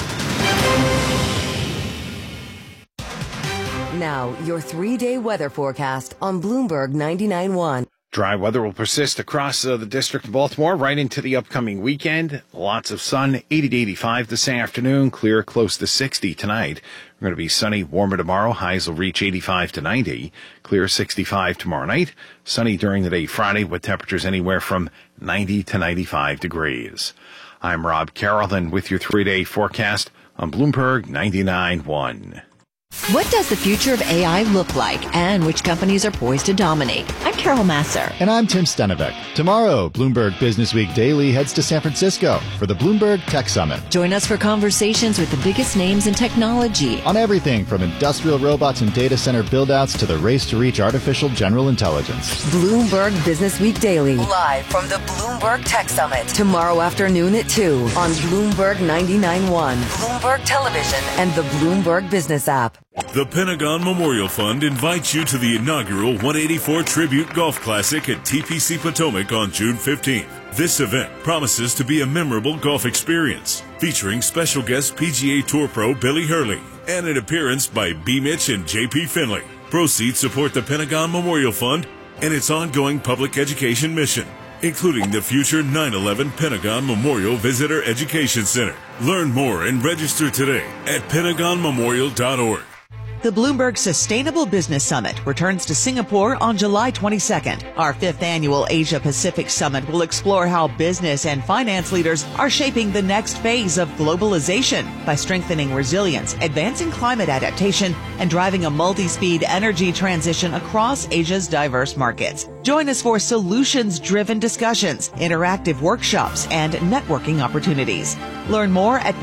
Now, your 3-day weather forecast on Bloomberg 99.1. Dry weather will persist across the district of Baltimore right into the upcoming weekend. Lots of sun, 80 to 85 this afternoon, clear close to 60 tonight. We're going to be sunny, warmer tomorrow. Highs will reach 85 to 90, clear 65 tomorrow night. Sunny during the day Friday with temperatures anywhere from 90 to 95 degrees. I'm Rob Carroll, and with your 3-day forecast on Bloomberg 99.1. What does the future of AI look like, and which companies are poised to dominate? I'm Carol Masser. And I'm Tim Stenevec. Tomorrow, Bloomberg Business Week Daily heads to San Francisco for the Bloomberg Tech Summit. Join us for conversations with the biggest names in technology. On everything from industrial robots and data center build-outs to the race to reach artificial general intelligence. Bloomberg Business Week Daily. Live from the Bloomberg Tech Summit. Tomorrow afternoon at 2 on Bloomberg 99.1, Bloomberg Television, and the Bloomberg Business app. The Pentagon Memorial Fund invites you to the inaugural 184 Tribute Golf Classic at TPC Potomac on June 15th. This event promises to be a memorable golf experience, featuring special guest PGA Tour pro Billy Hurley and an appearance by B. Mitch and J.P. Finley. Proceeds support the Pentagon Memorial Fund and its ongoing public education mission, including the future 9/11 Pentagon Memorial Visitor Education Center. Learn more and register today at PentagonMemorial.org. The Bloomberg Sustainable Business Summit returns to Singapore on July 22nd. Our 5th annual Asia-Pacific Summit will explore how business and finance leaders are shaping the next phase of globalization by strengthening resilience, advancing climate adaptation, and driving a multi-speed energy transition across Asia's diverse markets. Join us for solutions-driven discussions, interactive workshops, and networking opportunities. Learn more at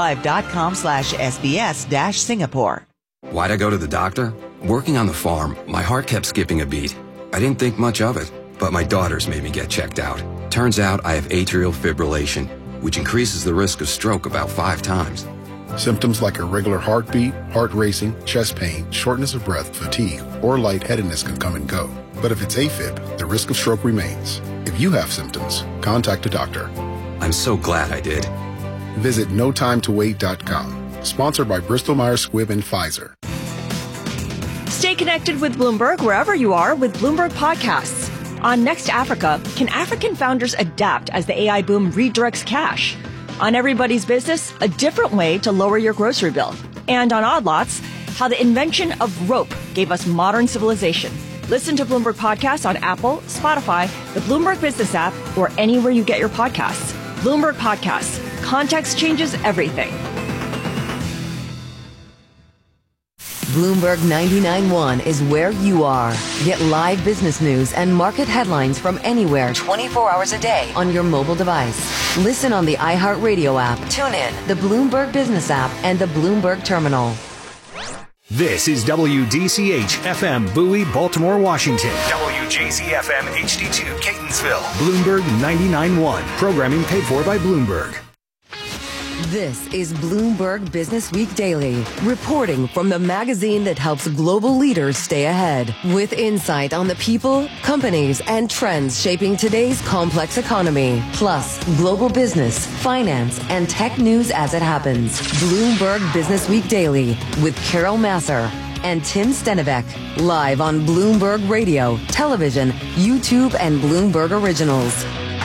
BloombergLive.com/SBS-Singapore. Why'd I go to the doctor? Working on the farm, my heart kept skipping a beat. I didn't think much of it, but my daughters made me get checked out. Turns out I have atrial fibrillation, which increases the risk of stroke about 5 times. Symptoms like irregular heartbeat, heart racing, chest pain, shortness of breath, fatigue, or lightheadedness can come and go. But if it's AFib, the risk of stroke remains. If you have symptoms, contact a doctor. I'm so glad I did. Visit notimetowait.com. Sponsored by Bristol-Myers Squibb and Pfizer. Stay connected with Bloomberg wherever you are with Bloomberg Podcasts. On Next Africa, can African founders adapt as the AI boom redirects cash? On Everybody's Business, a different way to lower your grocery bill. And on Odd Lots, how the invention of rope gave us modern civilization. Listen to Bloomberg Podcasts on Apple, Spotify, the Bloomberg Business app, or anywhere you get your podcasts. Bloomberg Podcasts. Context changes everything. Bloomberg 99.1 is where you are. Get live business news and market headlines from anywhere 24 hours a day on your mobile device. Listen on the iHeartRadio app, tune in, the Bloomberg Business app, and the Bloomberg Terminal. This is WDCH FM Bowie, Baltimore, Washington. WJZ FM HD2 Catonsville. Bloomberg 99.1. Programming paid for by Bloomberg. This is Bloomberg Business Week Daily, reporting from the magazine that helps global leaders stay ahead, with insight on the people, companies, and trends shaping today's complex economy, plus global business, finance, and tech news as it happens. Bloomberg Business Week Daily with Carol Masser and Tim Stenivek, live on Bloomberg Radio, television, YouTube, and Bloomberg Originals.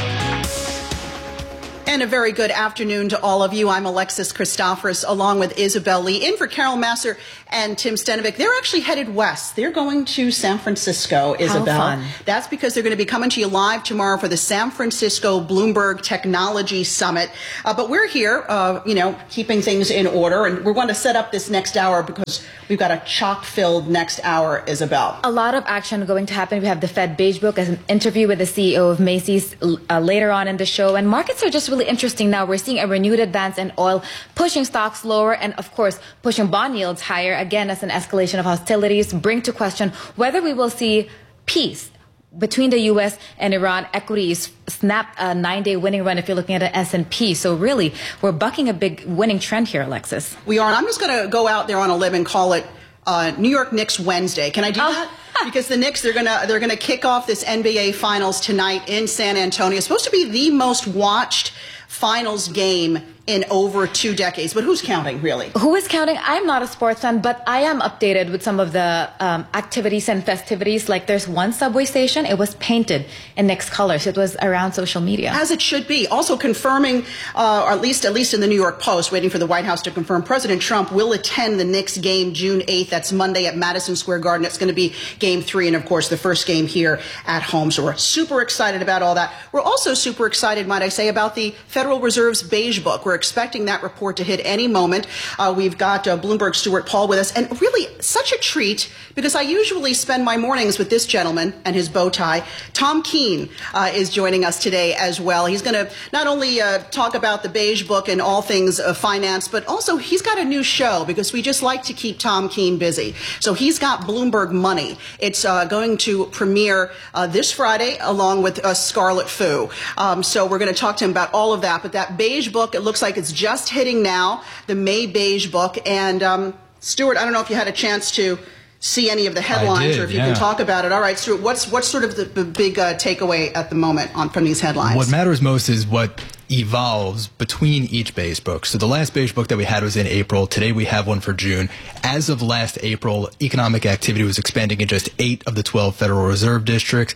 And a very good afternoon to all of you. I'm Alexis Christoforous, along with Isabel Lee, in for Carol Masser and Tim Stenivek. They're actually headed west. They're going to San Francisco, Isabel. How fun. That's because they're going to be coming to you live tomorrow for the San Francisco Bloomberg Technology Summit. But we're here, keeping things in order. And we're going to set up this next hour because we've got a chock-filled next hour, Isabel. A lot of action going to happen. We have the Fed Beige Book as an interview with the CEO of Macy's later on in the show. And markets are just really interesting now. We're seeing a renewed advance in oil, pushing stocks lower and, of course, pushing bond yields higher, again, as an escalation of hostilities bring to question whether we will see peace between the U.S. and Iran. Equities snapped a 9-day winning run if you're looking at an S&P. So really, we're bucking a big winning trend here, Alexis. We are. And I'm just going to go out there on a limb and call it New York Knicks Wednesday. Can I do that? Because the Knicks, they're gonna kick off this NBA Finals tonight in San Antonio. It's supposed to be the most watched finals game in over 2 decades. But who's counting, really? Who is counting? I'm not a sports fan, but I am updated with some of the activities and festivities. Like there's one subway station, it was painted in Knicks colors. It was around social media. As it should be. Also confirming, or at least in the New York Post, waiting for the White House to confirm, President Trump will attend the Knicks game June 8th. That's Monday at Madison Square Garden. It's going to be game 3 and, of course, the first game here at home. So we're super excited about all that. We're also super excited, might I say, about the Federal Reserve's Beige Book. We're expecting that report to hit any moment. We've got Bloomberg Stuart Paul with us, and really such a treat because I usually spend my mornings with this gentleman and his bow tie. Tom Keene is joining us today as well. He's going to not only talk about the Beige Book and all things finance, but also he's got a new show because we just like to keep Tom Keene busy. So he's got Bloomberg Money. It's going to premiere this Friday along with Scarlet Fu. So we're going to talk to him about all of that. But that Beige Book, it looks like it's just hitting now, the May Beige Book. And Stuart, I don't know if you had a chance to see any of the headlines or if you can talk about it. All right, Stuart, what's sort of the big takeaway at the moment from these headlines? What matters most is what evolves between each Beige Book. So the last Beige Book that we had was in April. Today we have one for June. As of last April, economic activity was expanding in just 8 of the 12 Federal Reserve districts.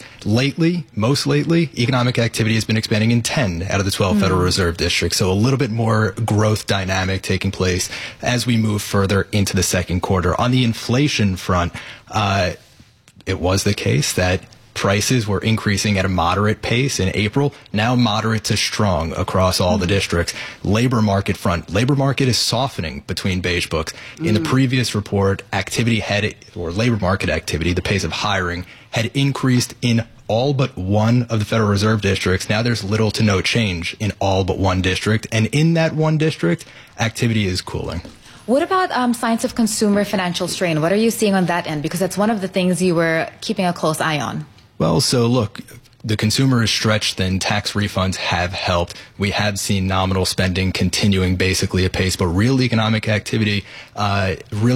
Most lately, economic activity has been expanding in 10 out of the 12 Federal Reserve districts. So a little bit more growth dynamic taking place as we move further into the second quarter. On the inflation front, it was the case that prices were increasing at a moderate pace in April, now moderate to strong across all the districts. Labor market front. Labor market is softening between Beige Books. In the previous report, labor market activity, the pace of hiring, had increased in all but one of the Federal Reserve districts. Now there's little to no change in all but one district. And in that one district, activity is cooling. What about signs of consumer financial strain? What are you seeing on that end? Because that's one of the things you were keeping a close eye on. Well, so look, the consumer is stretched thin. Tax refunds have helped. We have seen nominal spending continuing basically apace, but real economic activity on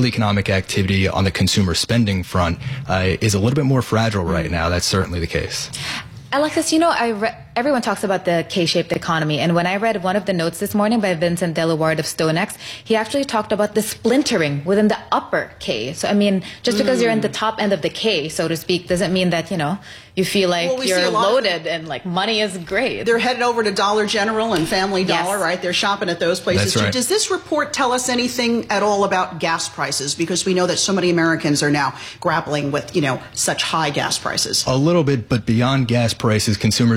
the consumer spending front is a little bit more fragile right now. That's certainly the case. Alexis, everyone talks about the K-shaped economy, and when I read one of the notes this morning by Vincent Delaware of StoneX, he actually talked about the splintering within the upper K. So, I mean, just because you're in the top end of the K, so to speak, doesn't mean that, you feel like you're loaded and like money is great. They're headed over to Dollar General and Family Dollar, yes. Right? They're shopping at those places. That's right. Does this report tell us anything at all about gas prices? Because we know that so many Americans are now grappling with, such high gas prices. A little bit, but beyond gas prices, consumers are just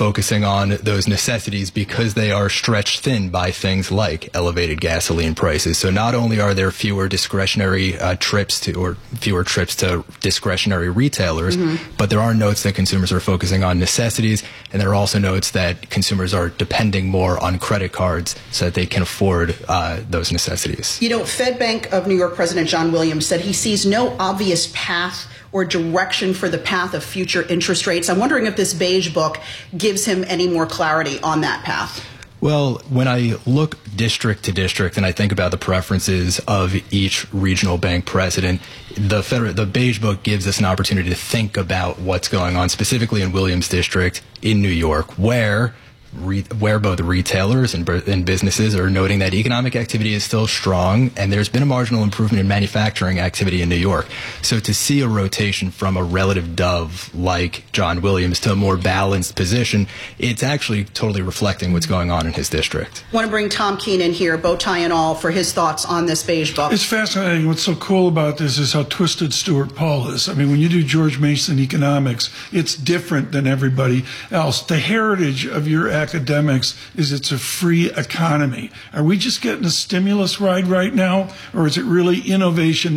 focusing on those necessities because they are stretched thin by things like elevated gasoline prices. So not only are there fewer discretionary trips to discretionary retailers, but there are notes that consumers are focusing on necessities, and there are also notes that consumers are depending more on credit cards so that they can afford those necessities. You know, Fed Bank of New York President John Williams said he sees no obvious path or direction for the path of future interest rates. I'm wondering if this beige book gives him any more clarity on that path. Well, when I look district to district and I think about the preferences of each regional bank president, the beige book gives us an opportunity to think about what's going on specifically in Williams District in New York, where both retailers and businesses are noting that economic activity is still strong, and there's been a marginal improvement in manufacturing activity in New York. So to see a rotation from a relative dove like John Williams to a more balanced position, it's actually totally reflecting what's going on in his district. I want to bring Tom Keene in here, bow tie and all, for his thoughts on this beige book. It's fascinating. What's so cool about this is how twisted Stuart Paul is. I mean, when you do George Mason economics, it's different than everybody else. The heritage of your academics is it's a free economy. Are we just getting a stimulus ride right now, or is it really innovation?